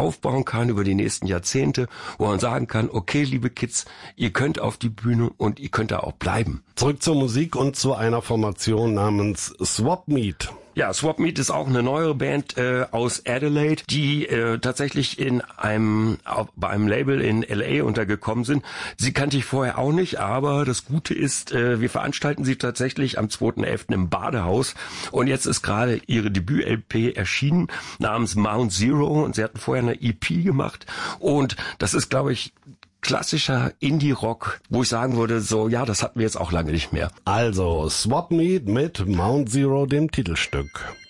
aufbauen kann über die nächsten Jahrzehnte, wo man sagen kann, okay, liebe Kids, ihr könnt auf die Bühne und ihr könnt da auch bleiben. Zurück zur Musik und zu einer Formation namens Swap Meet. Ja, Swap Meet ist auch eine neuere Band aus Adelaide, die tatsächlich bei einem Label in LA untergekommen sind. Sie kannte ich vorher auch nicht, aber das Gute ist, wir veranstalten sie tatsächlich am 2.11. im Badehaus und jetzt ist gerade ihre Debüt-LP erschienen namens Mount Zero und sie hatten vorher eine EP gemacht und das ist, glaube ich, klassischer Indie-Rock, wo ich sagen würde, so, ja, das hatten wir jetzt auch lange nicht mehr. Also, Swap Meet mit Mount Zero, dem Titelstück.